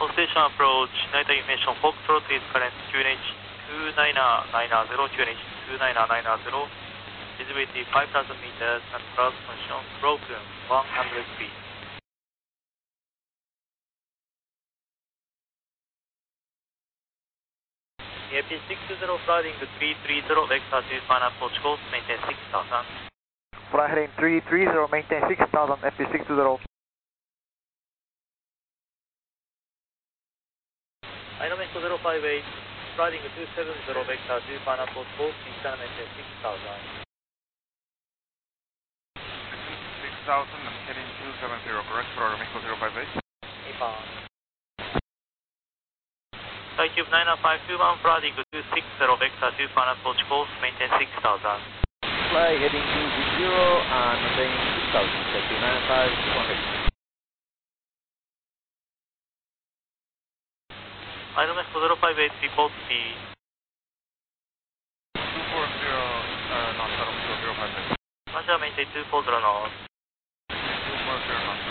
station approach, Narita information, Foxtrot is current QNH 29990, QNH 29990, visibility 5,000 meters and cloud condition broken 100 feet. AP620 flying 330, vector to final approach course, maintain 6000. Fly heading 330, maintain 6000, AP620. Dynamic 058, flying 270, vector to final approach course, internal maintain 6000. 6000, I'm heading 270, correct, for Mexico 058. Ipan. Skycube 90521, flying 260, vector to final approach course, maintain 6000. Fly heading 260 and maintain 6000, Skycube 90521. Dynamic 058, report speed. 240 knots, Mexico 058. Russia maintain 240 knots. 240 knots.